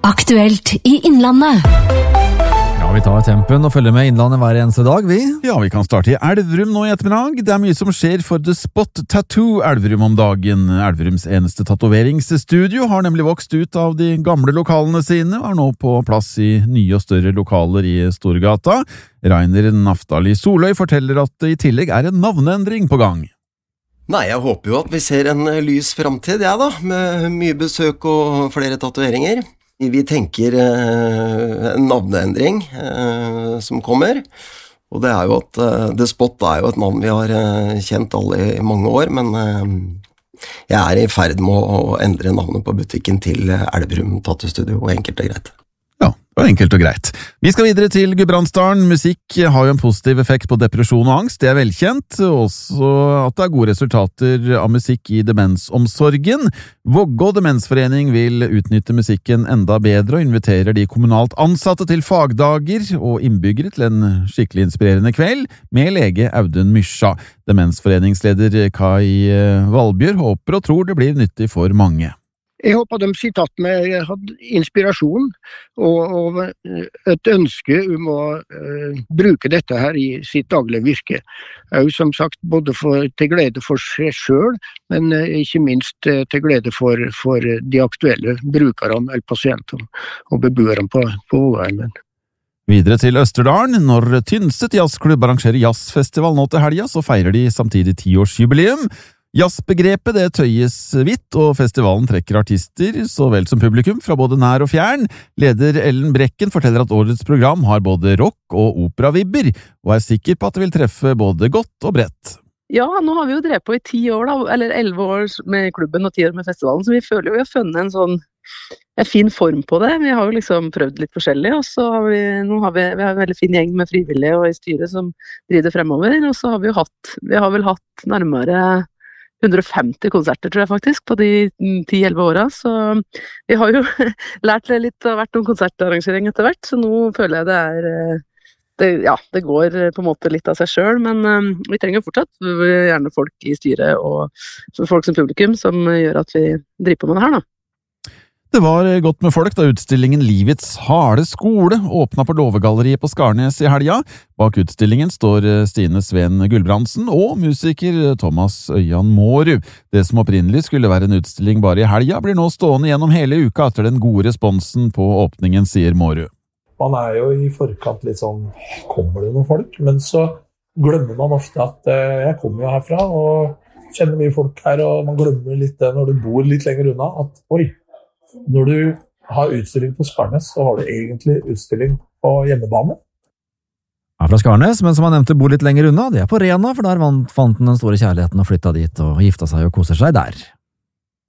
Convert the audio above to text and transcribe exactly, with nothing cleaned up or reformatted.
Aktuelt i Innlandet. Ja, vi tar tempen og følger med Innlandet hver eneste dag, vi. Ja, vi kan starte i Elverum nå i ettermiddag. Det er mye som skjer for The Spot Tattoo Elverum om dagen. Elverums eneste tatoveringsstudio har nemlig vokst ut av de gamle lokalene sine, og er nå på plass i nye og større lokaler i Storgata. Rainer Naftali Soløy forteller at det i tillegg er en navneendring på gang. Nei, jeg håper jo at vi ser en lys fremtid, ja da, med mye besøk og flere tatoveringer. Vi tenker eh, en navneendring eh, som kommer, og det er jo at eh, The Spot er jo et navn vi har eh, kjent alle i mange år, men eh, jeg er i ferd med å endre navnet på butikken til Elverum Tattoo-studio, enkelt og greit. Ja, det var enkelt og greit. Vi skal videre til Gudbrandsdalen. Musikk har jo en positiv effekt på depresjon og angst, det er velkjent. Også at det er gode resultater av musikk i demensomsorgen. Vågå demensforening vil utnytte musikken enda bedre og inviterer de kommunalt ansatte til fagdager og innbyggere til en skikkelig inspirerende kveld med lege Audun Mysja. Demensforeningsleder Kai Valbjør håper og tror det blir nyttig for mange. Jeg håper de sitter att med inspirasjon og, og et ønske om å uh, bruke dette her i sitt daglige virke. Og som sagt, både for, til glede for seg selv, men uh, ikke minst uh, til glede for, for de aktuelle brukerne eller pasientene og beboerne på, på Ågreimen. Videre til Østerdalen. Når Tynset jazzklubb arrangerer jazzfestival nå til helga, så feirer de samtidig tiårsjubileum. Jazzbegrepet det tøyes vidt, og festivalen trekker artister så vel som publikum fra både nær og fjern. Leder Ellen Brekken forteller at årets program har både rock- og operavibber, og er sikker på at det vil treffe både godt og bredt. Ja, nå har vi jo drevet på i ti år da, eller elleve år med klubben og ti år med festivalen, så vi føler jo vi har funnet en sånn en fin form på det. Vi har jo liksom prøvd litt forskjellig, og så har vi, nå har vi, vi har en veldig fin gjeng med frivillige og i styret som driver fremover, og så har vi jo hatt, vi har vel hatt nærmere hundre og femti konserter, tror jeg faktisk, på de ti elleve åra, så vi har jo lært litt av hvert om konsertarrangering etter hvert, så nå føler jeg det er, det, ja, det går på en måte litt av seg selv, men um, vi trenger fortsatt gjerne folk i styret og folk som publikum som gjør at vi driver på med det her da. Det var godt med folk da utstillingen Livets harde skole åpnet på Låvegalleriet på Skarnes i helga. Bak utstillingen står Stine Sveen Gullbrandsen og musiker Thomas Øyan Mårud. Det som opprinnelig skulle være en utstilling bare i helga, blir nå stående gjennom hele uka etter den gode responsen på åpningen, sier Mårud. Man er jo i forkant litt sånn, kommer det noen folk? Men så glemmer man ofte at eh, jeg kommer jo herfra og kjenner mye folk her, og man glemmer litt det når du bor litt lenger unna, at oi, når du har utstilling på Skarnes, så har du egentlig utstilling på hjemmebane. Ja, fra Skarnes, men som han nevnte bor litt lenger unna, det er på Rena, for der fant han den store kjærligheten og flyttet dit og gifta seg og koser seg der.